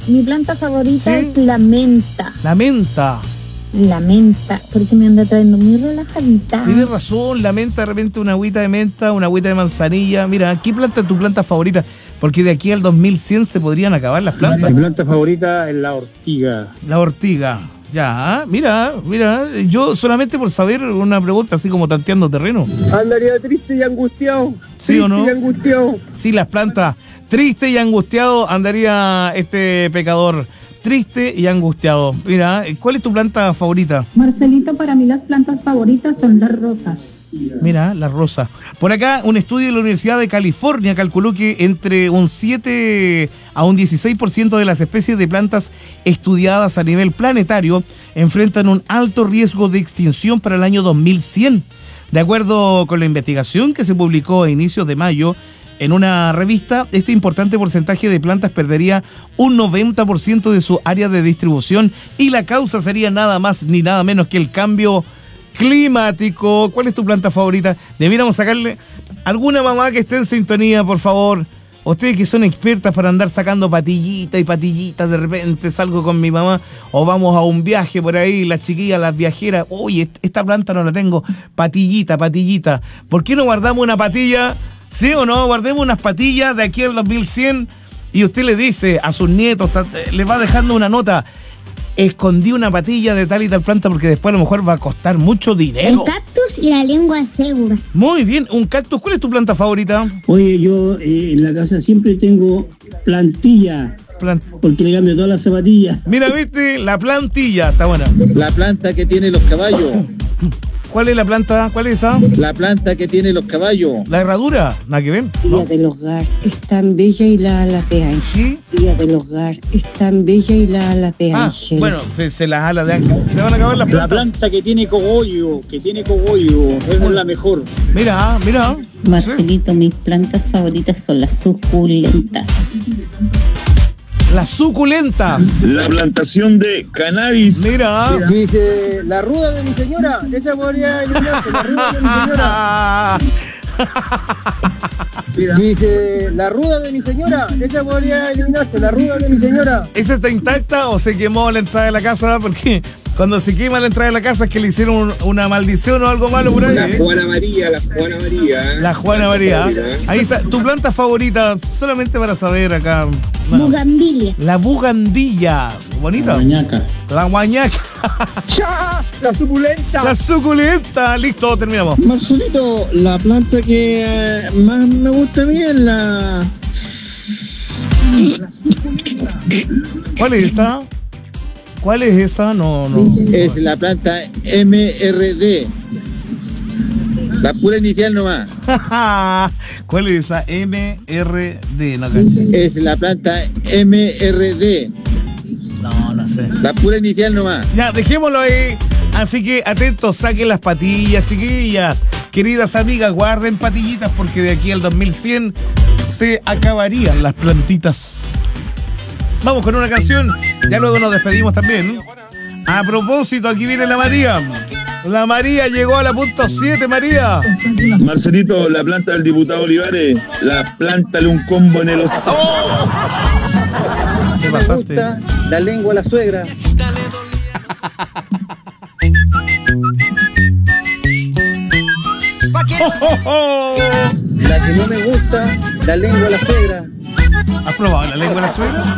Mi planta favorita ¿Sí? es la menta. La menta. La menta, porque me anda trayendo muy relajadita. Tienes razón, la menta, de repente una agüita de menta, una agüita de manzanilla. Mira, ¿qué planta es tu planta favorita? Porque de aquí al 2100 se podrían acabar las plantas. Mi planta favorita es la ortiga. La ortiga. Ya, mira, yo solamente por saber una pregunta así como tanteando terreno. Andaría triste y angustiado. ¿Sí o no? Triste y angustiado. Sí, las plantas. Triste y angustiado andaría este pecador. Triste y angustiado. Mira, ¿cuál es tu planta favorita? Marcelito, para mí las plantas favoritas son las rosas. Mira, la rosa. Por acá, un estudio de la Universidad de California calculó que entre un 7 a un 16% de las especies de plantas estudiadas a nivel planetario enfrentan un alto riesgo de extinción para el año 2100. De acuerdo con la investigación que se publicó a inicios de mayo en una revista, este importante porcentaje de plantas perdería un 90% de su área de distribución y la causa sería nada más ni nada menos que el cambio climático. ¿Cuál es tu planta favorita? Debiéramos sacarle alguna mamá que esté en sintonía, por favor. Ustedes que son expertas para andar sacando patillitas y patillitas, de repente salgo con mi mamá o vamos a un viaje por ahí, las chiquillas, las viajeras, oye, esta planta no la tengo, patillita. ¿Por qué no guardamos una patilla? ¿Sí o no? Guardemos unas patillas de aquí al 2100 y usted le dice a sus nietos, le va dejando una nota. Escondí una patilla de tal y tal planta porque después a lo mejor va a costar mucho dinero. El cactus y la lengua segura. Muy bien, un cactus. ¿Cuál es tu planta favorita? Oye, yo en la casa siempre tengo plantilla, porque le cambio todas las zapatillas. Mira, viste, la plantilla, está buena. La planta que tiene los caballos. ¿Cuál es la planta? ¿Cuál es esa? La planta que tiene los caballos. ¿La herradura? Nada que ver. Día de los Gars es tan bella y la alas de ángel. ¿Sí? Día de los Gars es tan bella y la alas de ángel. Bueno, se las alas de ángel. Se van a acabar las La plantas. planta que tiene cogollo, esa es la mejor. Mira. Marcelito, mis plantas favoritas son las suculentas. Las suculentas. La plantación de cannabis. Mira. Si dice la ruda de mi señora, esa podría eliminarse, la ruda de mi señora. Si dice la ruda de mi señora, esa podría eliminarse, la ruda de mi señora. ¿Esa está intacta o se quemó la entrada de la casa? Porque cuando se quema la entrada de la casa es que le hicieron una maldición o algo malo por ahí. La Juana María. La Juana María. Ahí está. Tu planta favorita, solamente para saber acá. Bueno, Bugambilia. la bugambilla. Bonita. La guañaca. ¡Ya! ¡La suculenta! La suculenta. Listo, terminamos. Marcelito, la planta que más me gusta a mí es la... ¿Cuál es esa? ¿Cuál es esa? No. Es la planta MRD. La pura inicial nomás. ¿Cuál es esa? MRD, no caché. Es la planta MRD. No sé. La pura inicial nomás. Ya, dejémoslo ahí. Así que atentos, saquen las patillas, chiquillas. Queridas amigas, guarden patillitas porque de aquí al 2100 se acabarían las plantitas. Vamos con una canción. Ya luego nos despedimos también. A propósito, aquí viene la María. La María llegó a la punto 7, María. Marcelito, la planta del diputado Olivares. La plántale un combo en el hocico. ¿Qué Me pasaste? gusta la lengua a la suegra. La que no me gusta, la lengua a la suegra. ¿Has probado la lengua de la suegra?